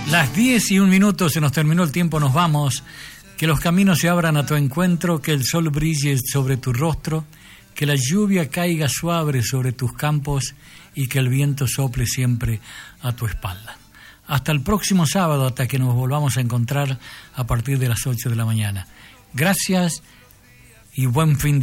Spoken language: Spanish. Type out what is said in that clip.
Las 10:01, se nos terminó el tiempo, nos vamos. Que los caminos se abran a tu encuentro, que el sol brille sobre tu rostro, que la lluvia caiga suave sobre tus campos y que el viento sople siempre a tu espalda. Hasta el próximo sábado, hasta que nos volvamos a encontrar a partir de las 8 de la mañana. Gracias y buen fin de